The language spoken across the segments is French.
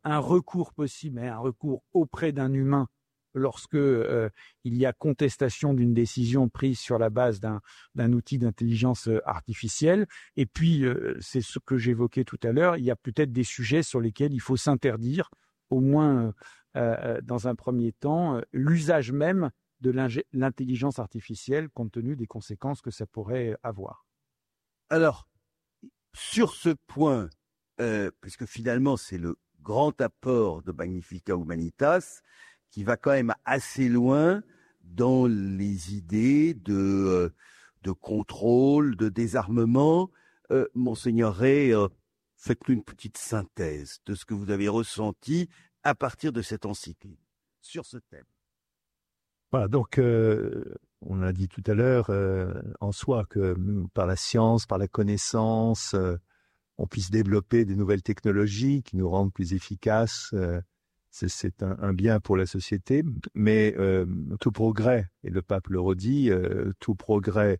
un recours possible, mais un recours auprès d'un humain lorsque il y a contestation d'une décision prise sur la base d'un outil d'intelligence artificielle. Et puis, c'est ce que j'évoquais tout à l'heure, il y a peut-être des sujets sur lesquels il faut s'interdire, au moins dans un premier temps, l'usage même de l'intelligence artificielle compte tenu des conséquences que ça pourrait avoir. Alors, sur ce point, puisque finalement c'est le grand apport de Magnifica Humanitas, qui va quand même assez loin dans les idées de contrôle, de désarmement. Monseigneur Ray, faites-nous une petite synthèse de ce que vous avez ressenti à partir de cette encyclique sur ce thème. Voilà, donc on l'a dit tout à l'heure, en soi, que par la science, par la connaissance, on puisse développer des nouvelles technologies qui nous rendent plus efficaces. C'est un bien pour la société, mais tout progrès, et le pape le redit, tout progrès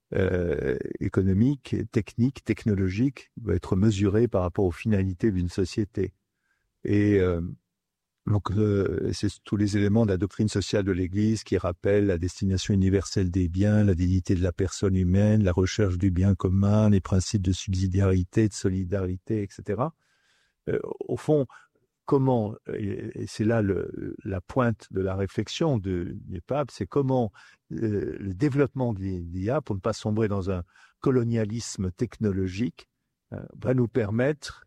économique, technique, technologique doit être mesuré par rapport aux finalités d'une société. Et donc, c'est tous les éléments de la doctrine sociale de l'Église qui rappellent la destination universelle des biens, la dignité de la personne humaine, la recherche du bien commun, les principes de subsidiarité, de solidarité, etc. Au fond, comment, et c'est là la pointe de la réflexion du pape, c'est comment le développement de l'IA, pour ne pas sombrer dans un colonialisme technologique, va nous permettre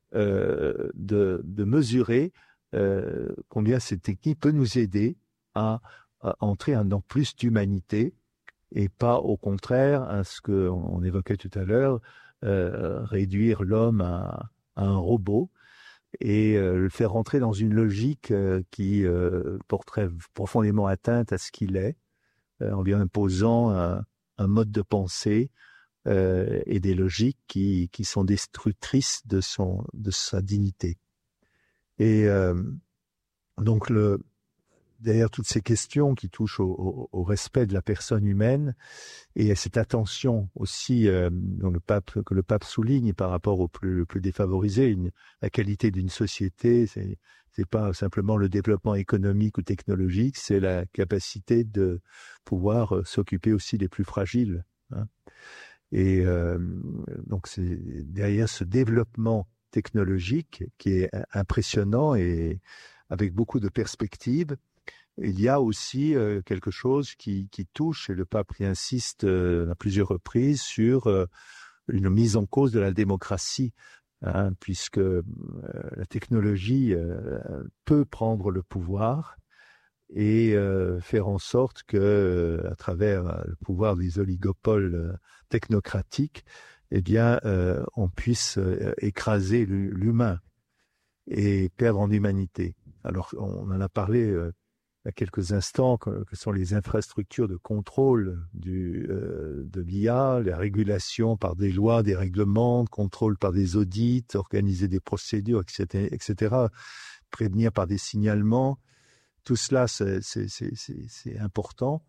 de mesurer combien cette technique peut nous aider à entrer dans plus d'humanité et pas au contraire à ce qu'on évoquait tout à l'heure, réduire l'homme à un robot et le faire rentrer dans une logique qui porterait profondément atteinte à ce qu'il est, en lui imposant un mode de pensée et des logiques qui sont destructrices de sa dignité. Et donc, derrière toutes ces questions qui touchent au respect de la personne humaine et à cette attention aussi que le pape souligne par rapport aux plus défavorisés, la qualité d'une société, c'est pas simplement le développement économique ou technologique, c'est la capacité de pouvoir s'occuper aussi des plus fragiles. Hein. Et donc, c'est derrière ce développement technologique qui est impressionnant et avec beaucoup de perspectives, il y a aussi quelque chose qui touche, et le pape y insiste à plusieurs reprises, sur une mise en cause de la démocratie, hein, puisque la technologie peut prendre le pouvoir et faire en sorte que, à travers le pouvoir des oligopoles technocratiques, eh bien, on puisse écraser l'humain et perdre en humanité. Alors, on en a parlé il y a quelques instants, que sont les infrastructures de contrôle de l'IA, la régulation par des lois, des règlements, contrôle par des audits, organiser des procédures, etc., prévenir par des signalements. Tout cela, c'est important.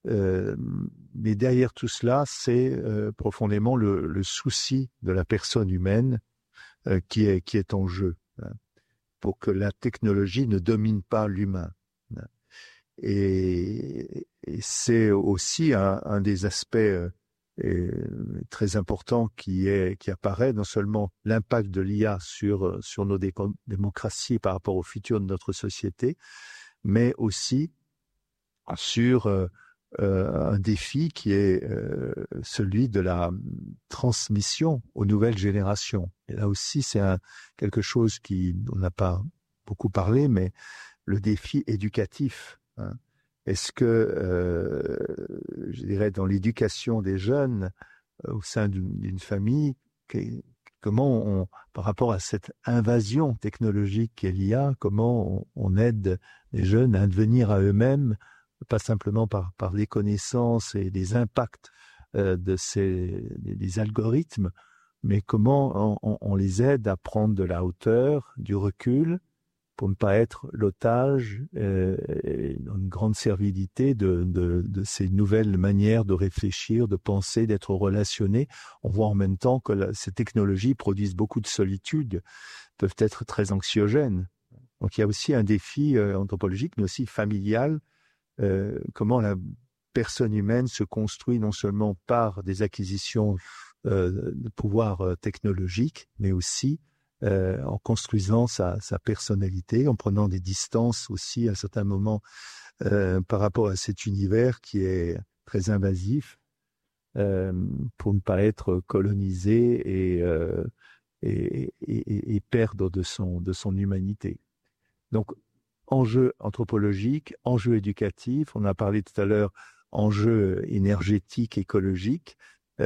Mais derrière tout cela, c'est profondément le souci de la personne humaine qui est en jeu, hein, pour que la technologie ne domine pas l'humain. Hein. Et c'est aussi un des aspects très importants qui apparaît, non seulement l'impact de l'IA sur nos démocraties par rapport au futur de notre société, mais aussi sur un défi qui est celui de la transmission aux nouvelles générations. Et là aussi, c'est quelque chose on n'a pas beaucoup parlé, mais le défi éducatif. Hein. Est-ce que, je dirais, dans l'éducation des jeunes, au sein d'une famille, comment par rapport à cette invasion technologique qu'est l'IA, comment on aide les jeunes à devenir à eux-mêmes, pas simplement par des connaissances et des impacts des algorithmes, mais comment on les aide à prendre de la hauteur, du recul, pour ne pas être l'otage une grande servilité de ces nouvelles manières de réfléchir, de penser, d'être relationné. On voit en même temps que ces technologies produisent beaucoup de solitude, peuvent être très anxiogènes. Donc il y a aussi un défi anthropologique, mais aussi familial, comment la personne humaine se construit non seulement par des acquisitions de pouvoir technologique, mais aussi en construisant sa personnalité, en prenant des distances aussi à certains moments par rapport à cet univers qui est très invasif, pour ne pas être colonisé et perdre de son humanité. Donc, enjeu anthropologique, enjeu éducatif, on a parlé tout à l'heure, enjeu énergétique, écologique.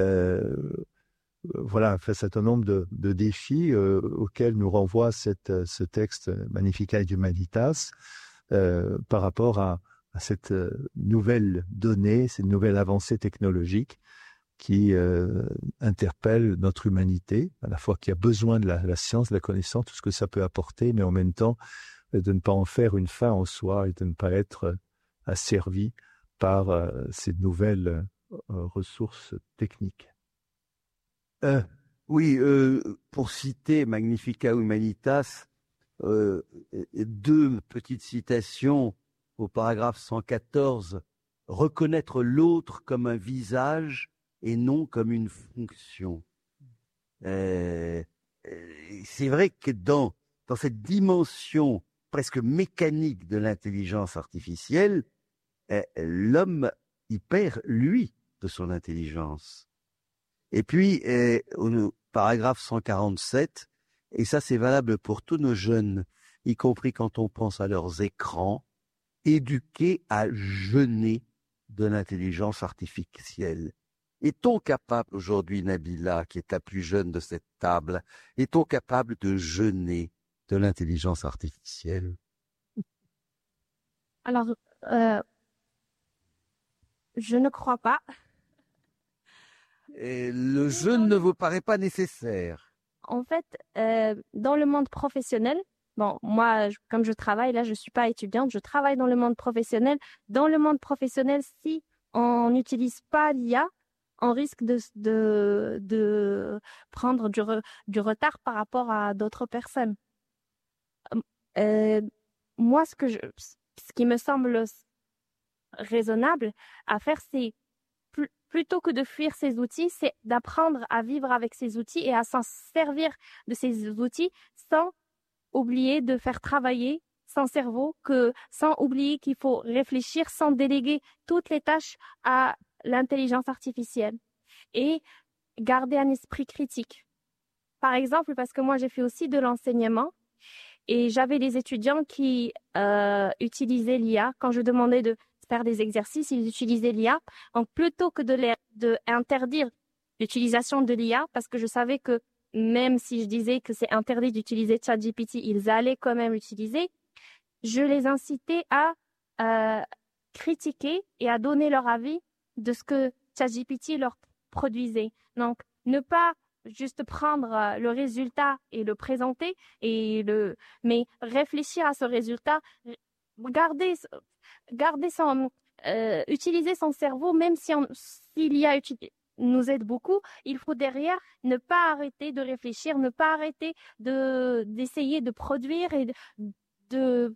Voilà, un certain nombre de défis auxquels nous renvoie ce texte Magnificat Humanitas par rapport à cette nouvelle donnée, cette nouvelle avancée technologique qui interpelle notre humanité, à la fois qui a besoin de la science, de la connaissance, tout ce que ça peut apporter, mais en même temps de ne pas en faire une fin en soi et de ne pas être asservi par ces nouvelles ressources techniques. Oui, pour citer Magnificat Humanitas, deux petites citations au paragraphe 114. Reconnaître l'autre comme un visage et non comme une fonction. C'est vrai que dans cette dimension presque mécanique de l'intelligence artificielle, l'homme y perd, lui, de son intelligence. Et puis, au paragraphe 147, et ça c'est valable pour tous nos jeunes, y compris quand on pense à leurs écrans, éduqués à jeûner de l'intelligence artificielle. Est-on capable aujourd'hui, Nabila, qui est la plus jeune de cette table, est-on capable de jeûner de l'intelligence artificielle? Alors, je ne crois pas. Et le jeûne ne vous paraît pas nécessaire? En fait, dans le monde professionnel, bon, moi, comme je travaille, là, je ne suis pas étudiante, je travaille dans le monde professionnel. Dans le monde professionnel, si on n'utilise pas l'IA, on risque de prendre du retard par rapport à d'autres personnes. Moi, ce qui me semble raisonnable à faire, c'est plutôt que de fuir ces outils, c'est d'apprendre à vivre avec ces outils et à s'en servir de ces outils sans oublier de faire travailler son cerveau, sans oublier qu'il faut réfléchir, sans déléguer toutes les tâches à l'intelligence artificielle et garder un esprit critique. Par exemple, parce que moi, j'ai fait aussi de l'enseignement et j'avais des étudiants qui utilisaient l'IA. Quand je demandais de faire des exercices, ils utilisaient l'IA. Donc, plutôt que de interdire l'utilisation de l'IA, parce que je savais que même si je disais que c'est interdit d'utiliser ChatGPT, ils allaient quand même l'utiliser, je les incitais à critiquer et à donner leur avis de ce que ChatGPT leur produisait. Donc, ne pas juste prendre le résultat et le présenter, mais réfléchir à ce résultat, utiliser son cerveau, même si l'IA nous aide beaucoup, il faut derrière ne pas arrêter de réfléchir, ne pas arrêter d'essayer de produire et de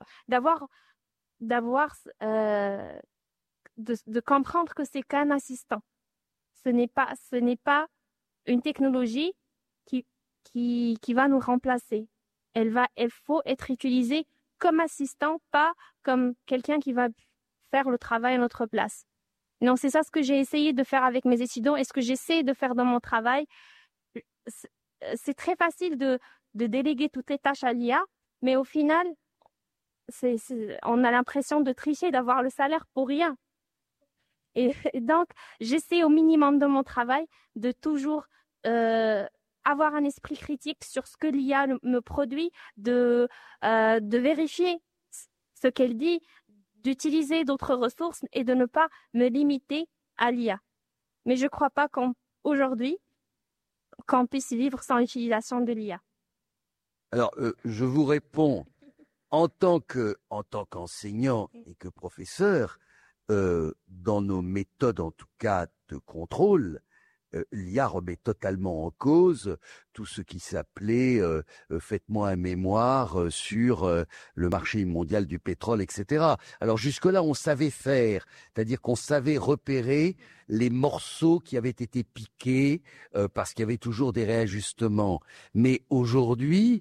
comprendre que c'est qu'un assistant. Ce n'est pas une technologie qui va nous remplacer. Elle faut être utilisée comme assistant, pas comme quelqu'un qui va faire le travail à notre place. Donc, c'est ça ce que j'ai essayé de faire avec mes étudiants et ce que j'essaie de faire dans mon travail. C'est très facile de déléguer toutes les tâches à l'IA, mais au final, on a l'impression de tricher, d'avoir le salaire pour rien. Et donc, j'essaie au minimum de mon travail de toujours avoir un esprit critique sur ce que l'IA me produit, de vérifier ce qu'elle dit, d'utiliser d'autres ressources et de ne pas me limiter à l'IA. Mais je ne crois pas qu'aujourd'hui, qu'on puisse vivre sans l'utilisation de l'IA. Alors, je vous réponds, en tant qu'enseignant et que professeur, dans nos méthodes, en tout cas, de contrôle, l'IA remet totalement en cause tout ce qui s'appelait faites-moi un mémoire sur le marché mondial du pétrole, etc. Alors jusque-là, on savait faire, c'est-à-dire qu'on savait repérer les morceaux qui avaient été piqués parce qu'il y avait toujours des réajustements. Mais aujourd'hui,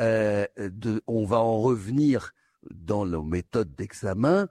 on va en revenir dans nos méthodes d'examen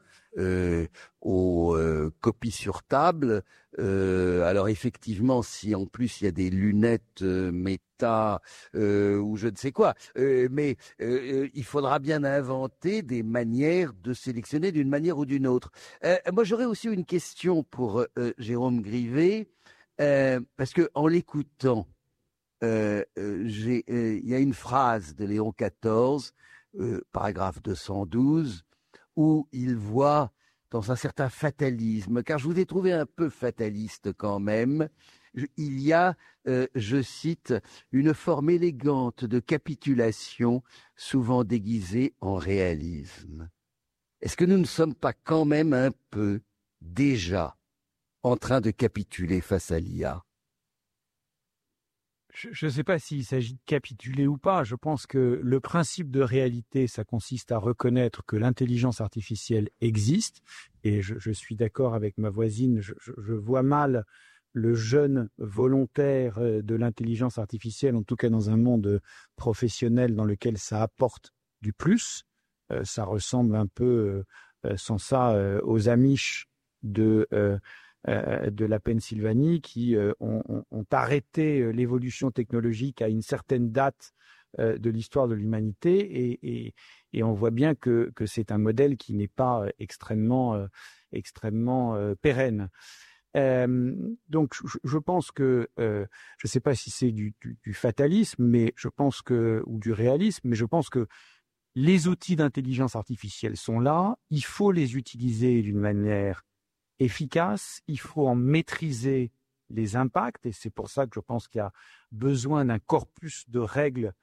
aux copies sur table. Alors effectivement, si en plus il y a des lunettes méta ou je ne sais quoi, mais il faudra bien inventer des manières de sélectionner d'une manière ou d'une autre. Moi, j'aurais aussi une question pour Jérôme Grivet, parce que en l'écoutant, il y a une phrase de Léon XIV, paragraphe 212, où il voit dans un certain fatalisme, car je vous ai trouvé un peu fataliste quand même, il y a, je cite, une forme élégante de capitulation souvent déguisée en réalisme. Est-ce que nous ne sommes pas quand même un peu déjà en train de capituler face à l'IA ? Je ne sais pas s'il s'agit de capituler ou pas. Je pense que le principe de réalité, ça consiste à reconnaître que l'intelligence artificielle existe. Et je suis d'accord avec ma voisine, je vois mal le jeune volontaire de l'intelligence artificielle, en tout cas dans un monde professionnel dans lequel ça apporte du plus. Ça ressemble un peu, sans ça, aux Amish de la Pennsylvanie qui ont arrêté l'évolution technologique à une certaine date de l'histoire de l'humanité et on voit bien que c'est un modèle qui n'est pas extrêmement pérenne. Donc je pense que je ne sais pas si c'est du fatalisme, mais je pense que ou du réalisme, mais je pense que les outils d'intelligence artificielle sont là. Il faut les utiliser d'une manière efficace, il faut en maîtriser les impacts et c'est pour ça que je pense qu'il y a besoin d'un corpus de règles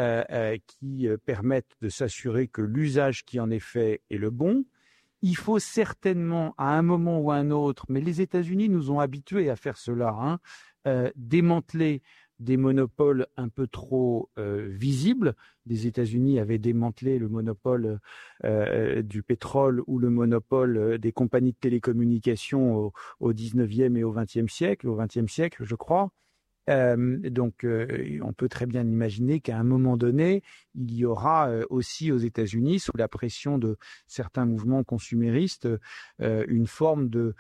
qui permettent de s'assurer que l'usage qui en est fait est le bon. Il faut certainement à un moment ou à un autre, mais les États-Unis nous ont habitués à faire cela, démanteler des monopoles un peu trop visibles. Les États-Unis avaient démantelé le monopole du pétrole ou le monopole des compagnies de télécommunications au 19e et au 20e siècle, je crois. Donc, on peut très bien imaginer qu'à un moment donné, il y aura aussi aux États-Unis, sous la pression de certains mouvements consuméristes, une forme de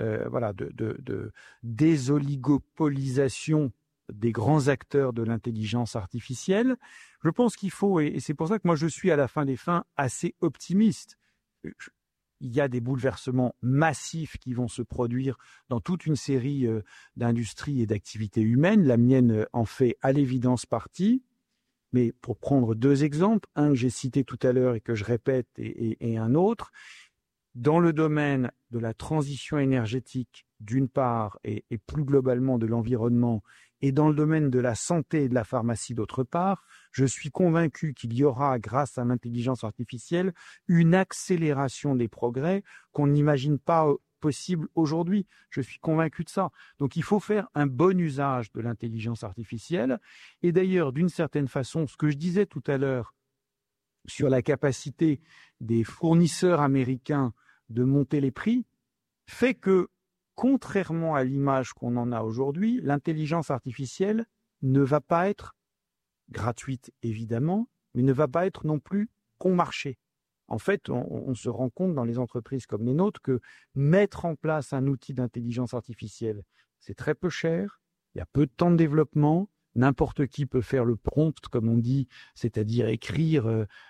désoligopolisation des grands acteurs de l'intelligence artificielle. Je pense qu'il faut, et c'est pour ça que moi je suis à la fin des fins assez optimiste. Il y a des bouleversements massifs qui vont se produire dans toute une série d'industries et d'activités humaines. La mienne en fait à l'évidence partie. Mais pour prendre deux exemples, un que j'ai cité tout à l'heure et que je répète et un autre, dans le domaine de la transition énergétique d'une part et plus globalement de l'environnement et dans le domaine de la santé et de la pharmacie d'autre part, je suis convaincu qu'il y aura, grâce à l'intelligence artificielle, une accélération des progrès qu'on n'imagine pas possible aujourd'hui. Je suis convaincu de ça. Donc il faut faire un bon usage de l'intelligence artificielle. Et d'ailleurs, d'une certaine façon, ce que je disais tout à l'heure sur la capacité des fournisseurs américains de monter les prix, fait que, contrairement à l'image qu'on en a aujourd'hui, l'intelligence artificielle ne va pas être gratuite, évidemment, mais ne va pas être non plus bon marché. En fait, on se rend compte dans les entreprises comme les nôtres que mettre en place un outil d'intelligence artificielle, c'est très peu cher, il y a peu de temps de développement, n'importe qui peut faire le prompt, comme on dit, c'est-à-dire écrire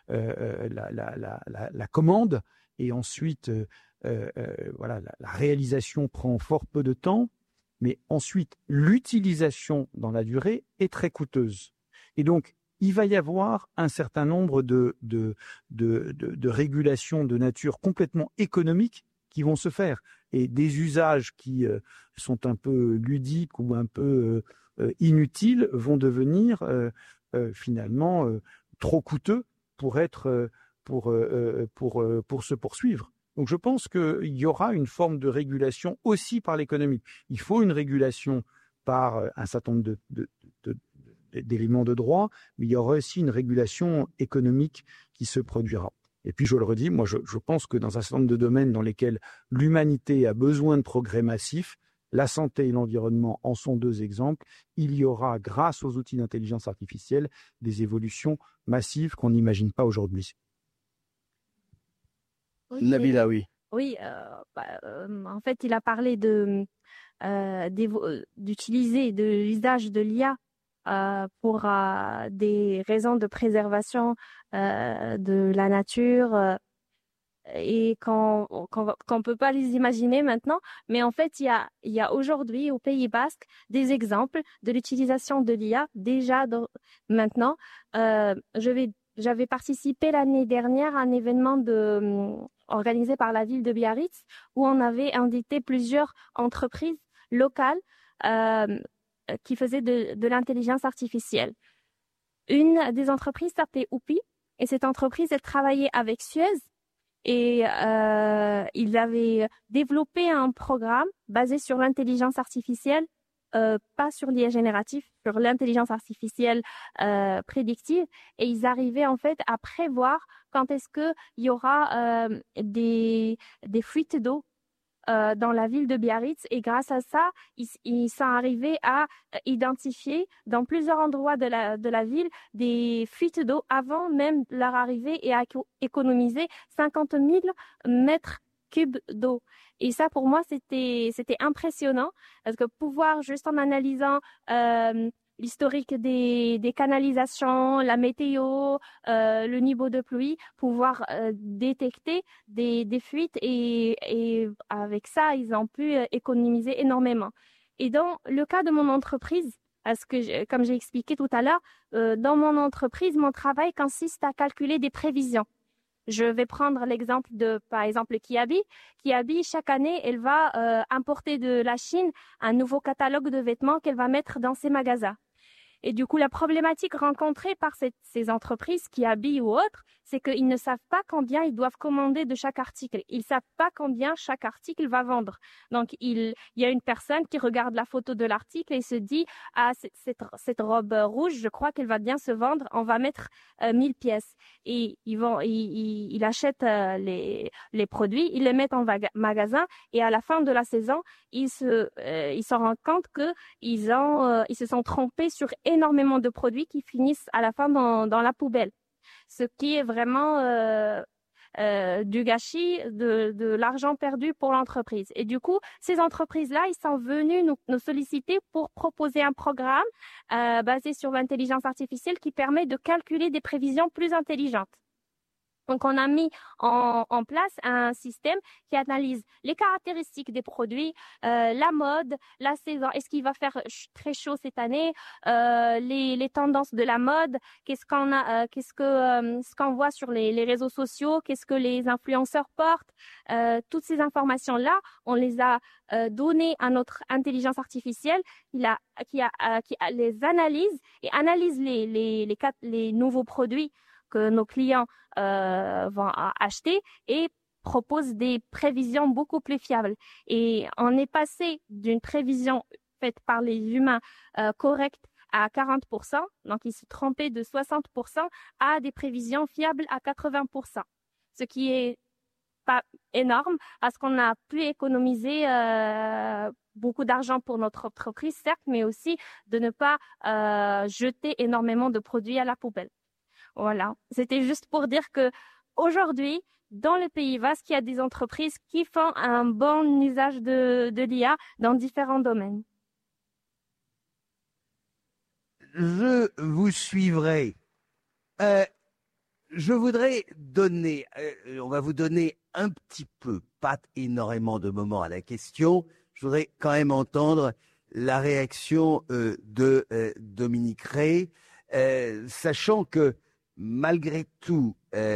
la commande, et ensuite, la réalisation prend fort peu de temps, mais ensuite, l'utilisation dans la durée est très coûteuse. Et donc, il va y avoir un certain nombre de régulations de nature complètement économique qui vont se faire. Et des usages qui sont un peu ludiques ou un peu inutiles vont devenir finalement trop coûteux pour se poursuivre. Donc je pense qu'il y aura une forme de régulation aussi par l'économie. Il faut une régulation par un certain nombre d'éléments de droit, mais il y aura aussi une régulation économique qui se produira. Et puis, je le redis, moi, je pense que dans un certain nombre de domaines dans lesquels l'humanité a besoin de progrès massifs, la santé et l'environnement en sont deux exemples. Il y aura, grâce aux outils d'intelligence artificielle, des évolutions massives qu'on n'imagine pas aujourd'hui. Oui, Nabila, oui. Oui, en fait, il a parlé d'utiliser de l'usage de l'IA pour des raisons de préservation de la nature et qu'on peut pas les imaginer maintenant. Mais en fait, il y a aujourd'hui au Pays Basque des exemples de l'utilisation de l'IA déjà maintenant. J'avais participé l'année dernière à un événement organisé par la ville de Biarritz où on avait invité plusieurs entreprises locales qui faisaient de l'intelligence artificielle. Une des entreprises s'appelait Oupi et cette entreprise, elle travaillait avec Suez et ils avaient développé un programme basé sur l'intelligence artificielle, pas sur l'IA génératif, sur l'intelligence artificielle prédictive, et ils arrivaient en fait à prévoir quand est-ce que il y aura des fuites d'eau dans la ville de Biarritz, et grâce à ça, ils sont arrivés à identifier dans plusieurs endroits de la ville des fuites d'eau avant même leur arrivée et à économiser 50 000 mètres cubes d'eau. Et ça, pour moi, c'était impressionnant parce que pouvoir, juste en analysant l'historique des canalisations, la météo, le niveau de pluie, pouvoir détecter des fuites et avec ça, ils ont pu économiser énormément. Et dans le cas de mon entreprise, parce que comme j'ai expliqué tout à l'heure, dans mon entreprise, mon travail consiste à calculer des prévisions. Je vais prendre l'exemple par exemple, Kiabi. Kiabi, chaque année, elle va importer de la Chine un nouveau catalogue de vêtements qu'elle va mettre dans ses magasins. Et du coup, la problématique rencontrée par ces entreprises qui habillent ou autres, c'est qu'ils ne savent pas combien ils doivent commander de chaque article. Ils savent pas combien chaque article va vendre. Donc, il y a une personne qui regarde la photo de l'article et se dit, ah, cette robe rouge, je crois qu'elle va bien se vendre. On va mettre 1000 pièces. Et il achète les produits, ils les mettent en magasin et à la fin de la saison, ils s'en rendent compte que ils se sont trompés sur énormément de produits qui finissent à la fin dans la poubelle. Ce qui est vraiment du gâchis, de l'argent perdu pour l'entreprise. Et du coup, ces entreprises-là, ils sont venus nous solliciter pour proposer un programme basé sur l'intelligence artificielle qui permet de calculer des prévisions plus intelligentes. Donc, on a mis en place un système qui analyse les caractéristiques des produits, la mode, la saison. Est-ce qu'il va faire très chaud cette année? Les tendances de la mode. Qu'est-ce qu'on voit sur les réseaux sociaux? Qu'est-ce que les influenceurs portent? Toutes ces informations-là, on les a données à notre intelligence artificielle qui les analyse et analyse les nouveaux produits que nos clients vont acheter et propose des prévisions beaucoup plus fiables. Et on est passé d'une prévision faite par les humains correcte à 40%, donc ils se trompaient de 60%, à des prévisions fiables à 80%, ce qui est pas énorme parce qu'on a pu économiser beaucoup d'argent pour notre entreprise, certes, mais aussi de ne pas jeter énormément de produits à la poubelle. Voilà, c'était juste pour dire que aujourd'hui, dans le Pays Basque, il y a des entreprises qui font un bon usage de l'IA dans différents domaines. Je vous suivrai. Je voudrais on va vous donner un petit peu, pas énormément de moments à la question. Je voudrais quand même entendre la réaction de Dominique Rey, sachant que malgré tout,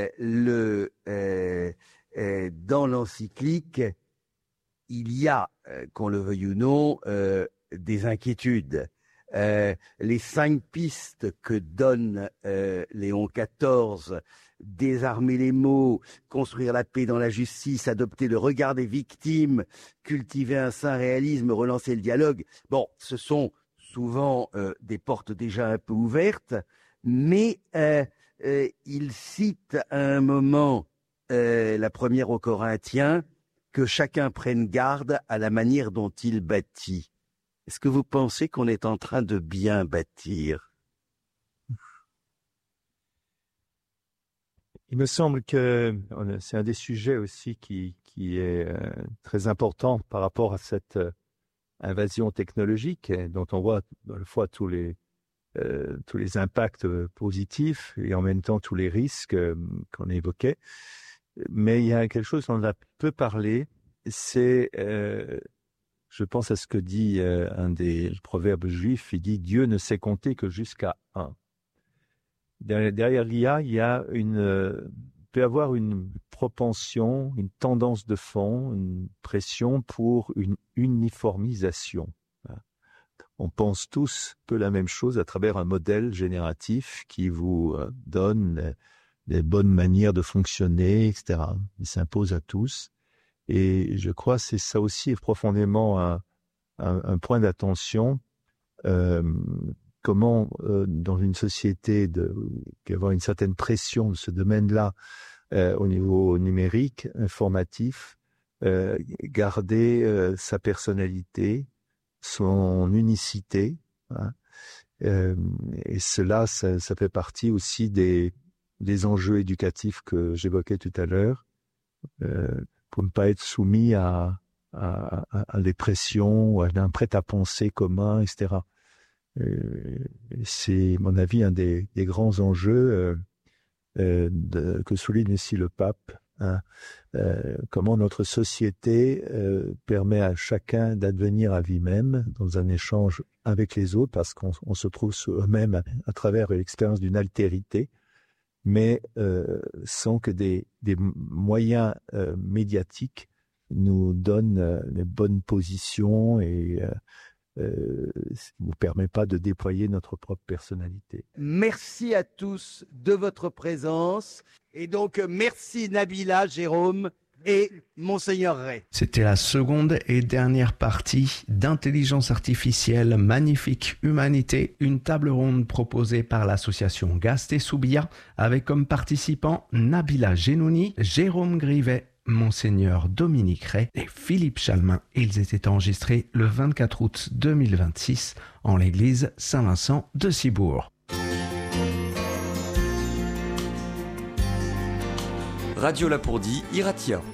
dans l'encyclique, il y a, qu'on le veuille ou non, des inquiétudes. Les 5 pistes que donne Léon XIV, désarmer les mots, construire la paix dans la justice, adopter le regard des victimes, cultiver un sain réalisme, relancer le dialogue. Bon, ce sont souvent des portes déjà un peu ouvertes, mais il cite à un moment la première aux Corinthiens, que chacun prenne garde à la manière dont il bâtit. Est-ce que vous pensez qu'on est en train de bien bâtir? Il me semble que c'est un des sujets aussi qui est très important par rapport à cette invasion technologique dont on voit à la fois tous les impacts positifs et en même temps tous les risques qu'on évoquait. Mais il y a quelque chose dont on a peu parlé, c'est, je pense à ce que dit un des proverbes juifs, il dit « Dieu ne sait compter que jusqu'à 1 ». Derrière l'IA, il y a peut avoir une propension, une tendance de fond, une pression pour une uniformisation. On pense tous peu la même chose à travers un modèle génératif qui vous donne des bonnes manières de fonctionner, etc. Il s'impose à tous. Et je crois que c'est ça aussi profondément un point d'attention. Comment, dans une société avoir une certaine pression de ce domaine-là au niveau numérique, informatif, garder sa personnalité, son unicité. Hein, et cela, ça fait partie aussi des enjeux éducatifs que j'évoquais tout à l'heure, pour ne pas être soumis à des pressions, à un prêt-à-penser commun, etc. C'est, à mon avis, un des grands enjeux que souligne ici le pape. Hein, comment notre société permet à chacun d'advenir à lui-même dans un échange avec les autres, parce qu'on se trouve eux-mêmes à travers l'expérience d'une altérité, mais sans que des moyens médiatiques nous donnent les bonnes positions et ne vous permet pas de déployer notre propre personnalité. Merci à tous de votre présence. Et donc, merci Nabila, Jérôme et Monseigneur Ray. C'était la seconde et dernière partie d'Intelligence artificielle Magnifique Humanité, une table ronde proposée par l'association Gast & Soubia, avec comme participants Nabila Genouni, Jérôme Grivet, Monseigneur Dominique Ray et Philippe Chalmin. Ils étaient enregistrés le 24 août 2026 en l'église Saint-Vincent de Cibourg. Radio Lapourdie, Iratia.